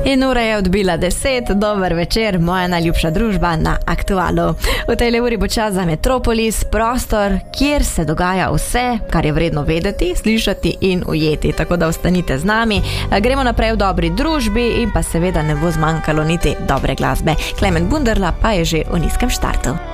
In ura je odbila 10, dober večer, moja najljubša družba na Aktualu. V tej uri bo čas za Metropolis, prostor, kjer se dogaja vse, kar je vredno vedeti, slišati in ujeti. Tako da ostanite z nami, gremo naprej v dobri družbi in pa seveda ne bo zmanjkalo niti dobre glasbe. Klemen Bunderla pa je že v nizkem štartu.